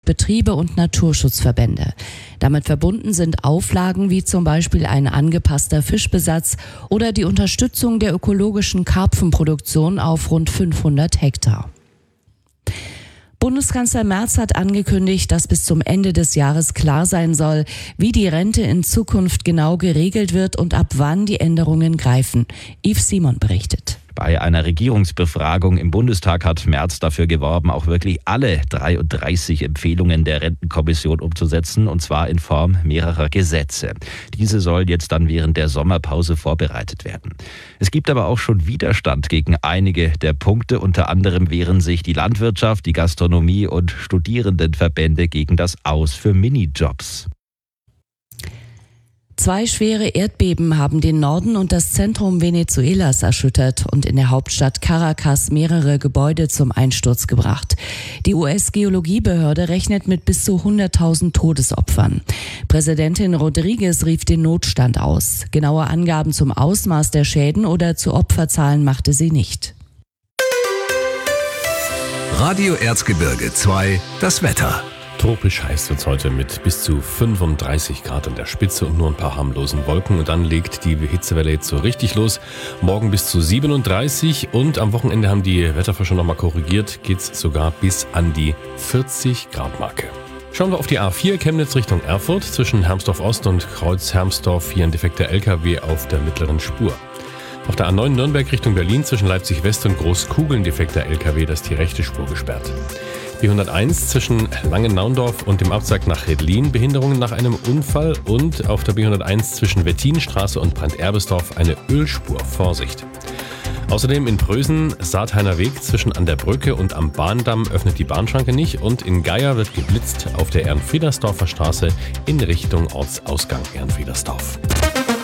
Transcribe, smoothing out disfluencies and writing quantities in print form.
Betriebe und Naturschutzverbände. Damit verbunden sind Auflagen wie zum Beispiel ein angepasster Fischbesatz oder die Unterstützung der ökologischen Karpfenproduktion auf rund 500 Hektar. Bundeskanzler Merz hat angekündigt, dass bis zum Ende des Jahres klar sein soll, wie die Rente in Zukunft genau geregelt wird und ab wann die Änderungen greifen. Yves Simon berichtet. Bei einer Regierungsbefragung im Bundestag hat Merz dafür geworben, auch wirklich alle 33 Empfehlungen der Rentenkommission umzusetzen, und zwar in Form mehrerer Gesetze. Diese sollen jetzt dann während der Sommerpause vorbereitet werden. Es gibt aber auch schon Widerstand gegen einige der Punkte. Unter anderem wehren sich die Landwirtschaft, die Gastronomie und Studierendenverbände gegen das Aus für Minijobs. 2 schwere Erdbeben haben den Norden und das Zentrum Venezuelas erschüttert und in der Hauptstadt Caracas mehrere Gebäude zum Einsturz gebracht. Die US-Geologiebehörde rechnet mit bis zu 100.000 Todesopfern. Präsidentin Rodriguez rief den Notstand aus. Genaue Angaben zum Ausmaß der Schäden oder zu Opferzahlen machte sie nicht. Radio Erzgebirge 2, das Wetter. Tropisch heiß wird's heute mit bis zu 35 Grad an der Spitze und nur ein paar harmlosen Wolken. Und dann legt die Hitzewelle jetzt so richtig los. Morgen bis zu 37 und am Wochenende haben die Wetterforscher nochmal korrigiert, geht's sogar bis an die 40 Grad Marke. Schauen wir auf die A4 Chemnitz Richtung Erfurt. Zwischen Hermsdorf Ost und Kreuz Hermsdorf hier ein defekter LKW auf der mittleren Spur. Auf der A9 Nürnberg Richtung Berlin zwischen Leipzig West und Großkugeln defekter LKW, das ist die rechte Spur gesperrt. B101 zwischen Langennaundorf und dem Abzweig nach Redlin, Behinderungen nach einem Unfall, und auf der B101 zwischen Wettinstraße und Brandt-Erbesdorf eine Ölspur, Vorsicht. Außerdem in Prösen, Saathainer Weg zwischen an der Brücke und am Bahndamm öffnet die Bahnschranke nicht, und in Geier wird geblitzt auf der Ehrenfriedersdorfer Straße in Richtung Ortsausgang Ehrenfriedersdorf.